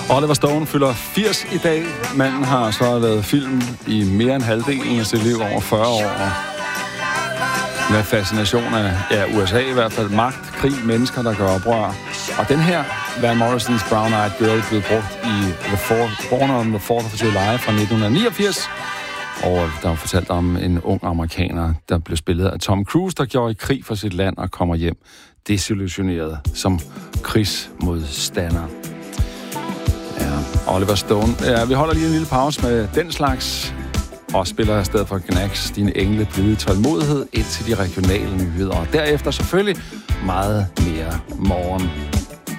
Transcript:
Oliver Stone fylder 80 i dag. Manden har så lavet film i mere end halvdelen af sit liv, over 40 år. Med fascination af USA i hvert fald. Magt, krig, mennesker, der gør oprør. Og den her, Van Morrison's Brown Eyed Girl, blev brugt i Born on the 4th of July fra 1989. Og der var fortalt om en ung amerikaner, der blev spillet af Tom Cruise, der gjorde i krig for sit land og kommer hjem desillusioneret som krigsmodstander. Ja, Oliver Stone. Ja, vi holder lige en lille pause med den slags, og spiller i stedet for Knacks Dine engle blide tålmodighed ind til de regionale nyheder. Og derefter selvfølgelig meget mere morgen.